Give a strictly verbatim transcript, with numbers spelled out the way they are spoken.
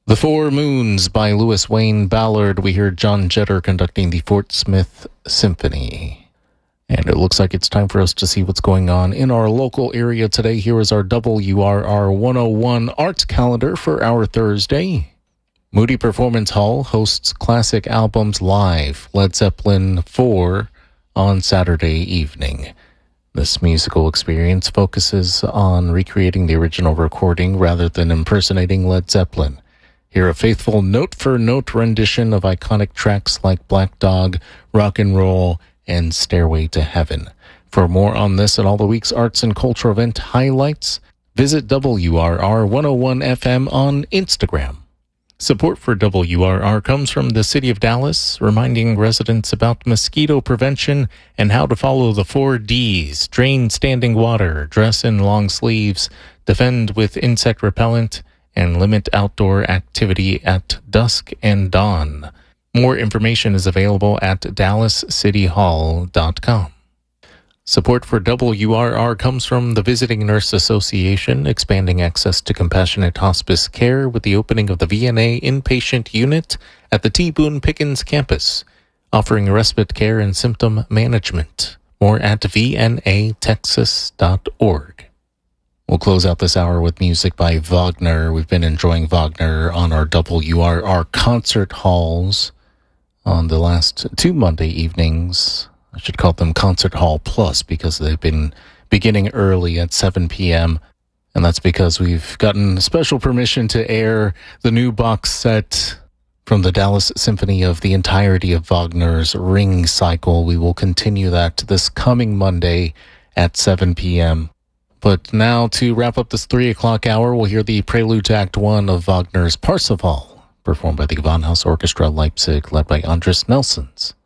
The Four Moons by Louis Wayne Ballard. We heard John Jetter conducting the Fort Smith Symphony. And it looks like it's time for us to see what's going on in our local area today. Here is our W R R one oh one Arts Calendar for our Thursday. Moody Performance Hall hosts Classic Albums Live, Led Zeppelin four, on Saturday evening. This musical experience focuses on recreating the original recording rather than impersonating Led Zeppelin. Hear a faithful note-for-note rendition of iconic tracks like Black Dog, Rock and Roll, and Stairway to Heaven. For more on this and all the week's arts and culture event highlights, visit W R R one oh one F M on Instagram. Support for W R R comes from the City of Dallas, reminding residents about mosquito prevention and how to follow the four Ds: drain standing water, dress in long sleeves, defend with insect repellent, and limit outdoor activity at dusk and dawn. More information is available at dallas city hall dot com. Support for W R R comes from the Visiting Nurse Association, expanding access to compassionate hospice care with the opening of the V N A inpatient unit at the T. Boone Pickens campus, offering respite care and symptom management. More at v n a texas dot org. We'll close out this hour with music by Wagner. We've been enjoying Wagner on our W R R concert halls on the last two Monday evenings. I should call them Concert Hall Plus because they've been beginning early at seven p.m. And that's because we've gotten special permission to air the new box set from the Dallas Symphony of the entirety of Wagner's Ring Cycle. We will continue that this coming Monday at seven p.m. But now, to wrap up this three o'clock hour, we'll hear the prelude to Act One of Wagner's Parsifal, performed by the Gewandhaus Orchestra Leipzig, led by Andris Nelsons.